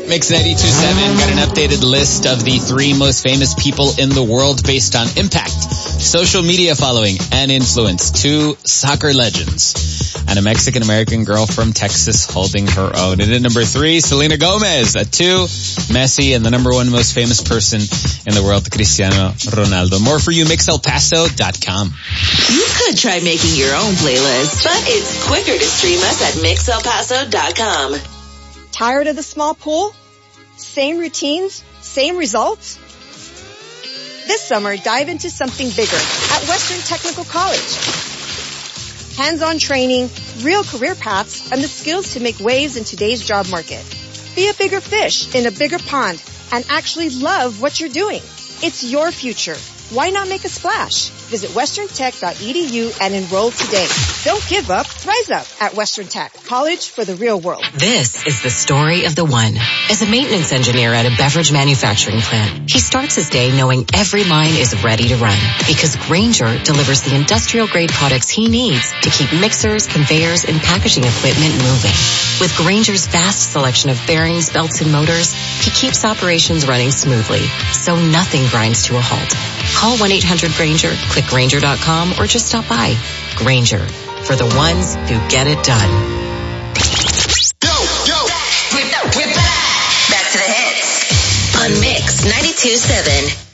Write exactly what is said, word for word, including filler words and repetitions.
Mix ninety-two point seven got an updated list of the three most famous people in the world based on impact, social media following, and influence. Two soccer legends and a Mexican-American girl from Texas holding her own. And at number three, Selena Gomez. At two, Messi. And the number one most famous person in the world, Cristiano Ronaldo. More for you, mix el paso dot com. You could try making your own playlist, but it's quicker to stream us at mix el paso dot com. Tired of the small pool? Same routines? Same results? This summer, dive into something bigger at Western Technical College. Hands-on training, real career paths, and the skills to make waves in today's job market. Be a bigger fish in a bigger pond and actually love what you're doing. It's your future. Why not make a splash? Visit western tech dot e d u and enroll today. Don't give up, rise up at Western Tech, college for the real world. This is the story of the one. As a maintenance engineer at a beverage manufacturing plant, he starts his day knowing every line is ready to run because Grainger delivers the industrial-grade products he needs to keep mixers, conveyors, and packaging equipment moving. With Grainger's vast selection of bearings, belts, and motors, he keeps operations running smoothly, so nothing grinds to a halt. Call one eight hundred Grainger, click Grainger dot com, or just stop by. Grainger, for the ones who get it done. Yo, yo, we're, we're back. Back to the hits on Mix ninety-two point seven.